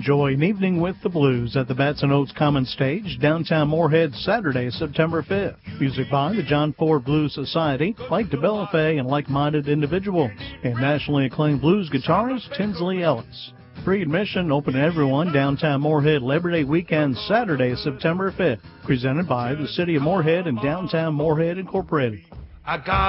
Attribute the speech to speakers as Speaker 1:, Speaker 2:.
Speaker 1: Enjoy an evening with the blues at the Batson Oaks Common Stage, downtown Moorhead, Saturday, September 5th. Music by the John Ford Blues Society, Mike DeBellafay, and like-minded individuals. And nationally acclaimed blues guitarist Tinsley Ellis. Free admission, open to everyone, downtown Moorhead, Labor Day weekend, Saturday, September 5th. Presented by the City of Moorhead and Downtown Moorhead Incorporated.
Speaker 2: I got